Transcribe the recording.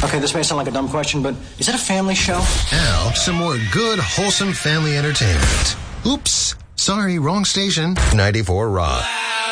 Okay, this may sound like a dumb question, but is it a family show? Now, some more good, wholesome family entertainment. Oops. Sorry, wrong station. 94 Rock.